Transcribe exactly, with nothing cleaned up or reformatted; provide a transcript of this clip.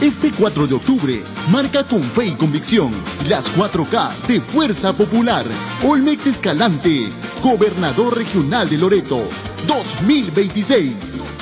Este cuatro de octubre, marca con fe y convicción las cuatro K de Fuerza Popular. Olmex Escalante, Gobernador Regional de Loreto, dos mil veintiséis.